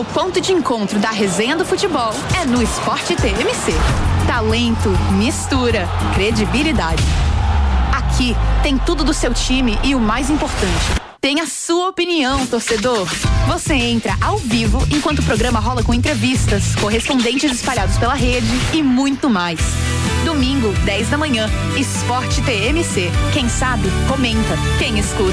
O ponto de encontro da resenha do futebol é no Esporte TMC. Talento, mistura, credibilidade. Aqui tem tudo do seu time e o mais importante, tem a sua opinião, torcedor. Você entra ao vivo enquanto o programa rola com entrevistas, correspondentes espalhados pela rede e muito mais. Domingo, 10 da manhã, Esporte TMC. Quem sabe, comenta. Quem escuta,